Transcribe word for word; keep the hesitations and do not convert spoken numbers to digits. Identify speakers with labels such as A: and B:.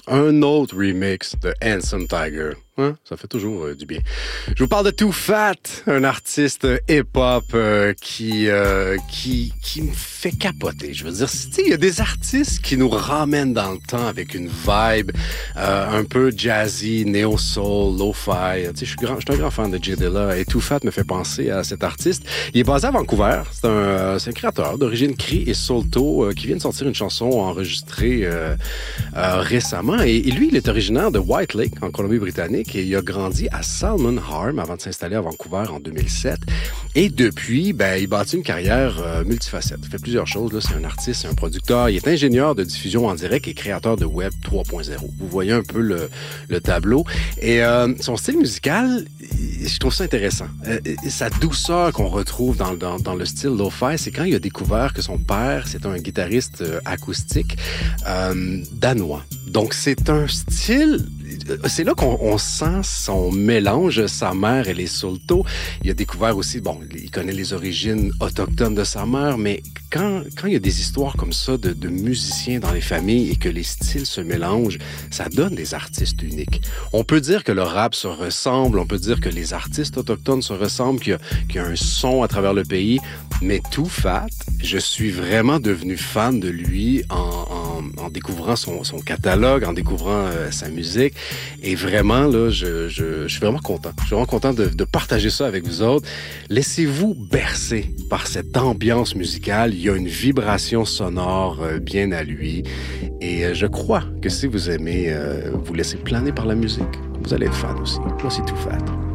A: un autre remix de Handsome Tiger. Hein? Ça fait toujours euh, du bien. Je vous parle de Too Fat, un artiste hip-hop euh, qui, euh, qui, qui me fait capoter. Je veux dire, il y a des artistes qui nous ramènent dans le temps avec une vibe euh, un peu jazzy, néo-soul, lo-fi. Je suis grand, je suis un grand fan de J Dilla et Too Fat me fait penser à cet artiste. Il est basé à Vancouver. C'est un, euh, c'est un créateur d'origine Cree et Soulto euh, qui vient de sortir une chanson enregistrée euh, euh, récemment. Et, et lui, il est originaire de White Lake, en Colombie-Britannique. Et il a grandi à Salmon Arm avant de s'installer à Vancouver en deux mille sept. Et depuis, ben, il bâtit une carrière euh, multifacette. Il fait plusieurs choses. Là. C'est un artiste, c'est un producteur. Il est ingénieur de diffusion en direct et créateur de Web trois point zéro. Vous voyez un peu le, le tableau. Et euh, son style musical, je trouve ça intéressant. Euh, sa douceur qu'on retrouve dans, dans, dans le style lo-fi, c'est quand il a découvert que son père, c'était un guitariste euh, acoustique euh, danois. Donc, c'est un style... C'est là qu'on on sent son mélange. Sa mère, elle est Soulto. Il a découvert aussi, bon, il connaît les origines autochtones de sa mère, mais quand, quand il y a des histoires comme ça de, de musiciens dans les familles et que les styles se mélangent, ça donne des artistes uniques. On peut dire que le rap se ressemble, on peut dire que les artistes autochtones se ressemblent, qu'il y a, qu'il y a un son à travers le pays, mais Too Fat, je suis vraiment devenu fan de lui en, en, en découvrant son, son catalogue, en découvrant euh, sa musique. Et vraiment, là, je, je, je suis vraiment content. Je suis vraiment content de, de partager ça avec vous autres. Laissez-vous bercer par cette ambiance musicale. Il y a une vibration sonore euh, bien à lui. Et euh, je crois que si vous aimez euh, vous laisser planer par la musique, vous allez être fan aussi. Moi, c'est Too Fat.